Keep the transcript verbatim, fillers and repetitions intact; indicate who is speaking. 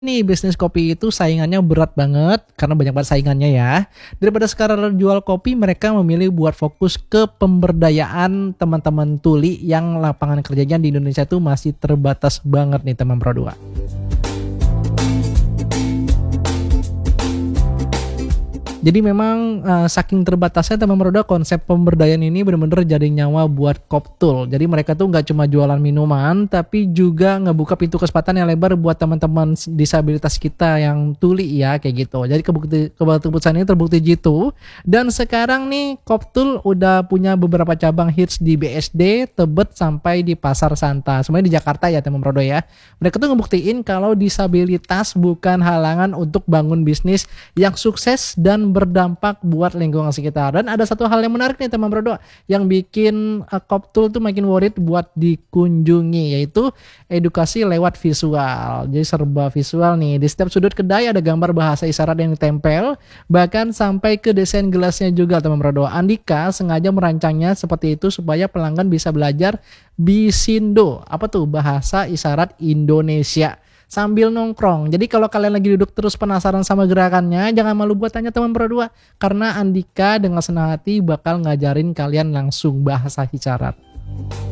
Speaker 1: Nih bisnis kopi itu saingannya berat banget karena banyak banget saingannya ya. Daripada sekarang jual kopi, mereka memilih buat fokus ke pemberdayaan teman-teman tuli yang lapangan kerjanya di Indonesia tuh masih terbatas banget nih teman Pro dua. Jadi memang, eee, saking terbatasnya teman Roda konsep pemberdayaan ini bener-bener jadi nyawa buat Koptul. Jadi mereka tuh nggak cuma jualan minuman, tapi juga ngebuka pintu kesempatan yang lebar buat teman-teman s disabilitas kita yang tuli ya, kayak gitu. Jadi kebukti keputusan ini terbukti jitu, dan sekarang nih Koptul udah punya beberapa cabang hits di B S D, Tebet, sampai di Pasar Santa. Semuanya di Jakarta ya teman Rodo ya. Mereka tuh ngebuktiin kalau disabilitas bukan halangan untuk bangun bisnis yang sukses dan berdampak buat lingkungan sekitar. Dan ada satu hal yang menarik nih teman Bro, yang bikin uh, Koptul tuh makin worth it buat dikunjungi, yaitu edukasi lewat visual. Jadi serba visual nih. Di setiap sudut kedai ada gambar bahasa isyarat yang ditempel, bahkan sampai ke desain gelasnya juga teman Bro. Andika sengaja merancangnya seperti itu supaya pelanggan bisa belajar Bisindo. Apa tuh? Bahasa isyarat Indonesia sambil nongkrong. Jadi kalau kalian lagi duduk terus penasaran sama gerakannya, jangan malu buat tanya teman berdua, karena Andika dengan senang hati bakal ngajarin kalian langsung bahasa isyarat.